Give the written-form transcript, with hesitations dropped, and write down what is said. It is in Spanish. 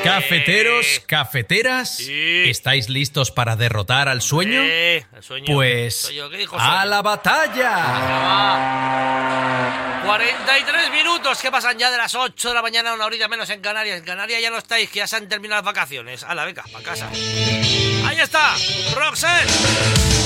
Cafeteros, cafeteras, Sí. ¿estáis listos para derrotar al sueño? El sueño. Pues Sueño, ¿qué dijo ¡a sueño? la batalla! 43 minutos que pasan ya de las 8 de la mañana, una horita menos en Canarias. En Canarias ya no estáis, que ya se han terminado las vacaciones. A la beca, para casa. Ahí está, Roxette.